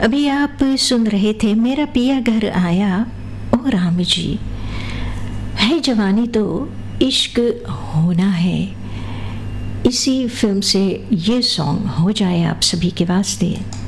अभी आप सुन रहे थे मेरा पिया घर आया ओ राम जी। है जवानी तो इश्क होना है, इसी फिल्म से ये सॉन्ग हो जाए आप सभी के वास्ते।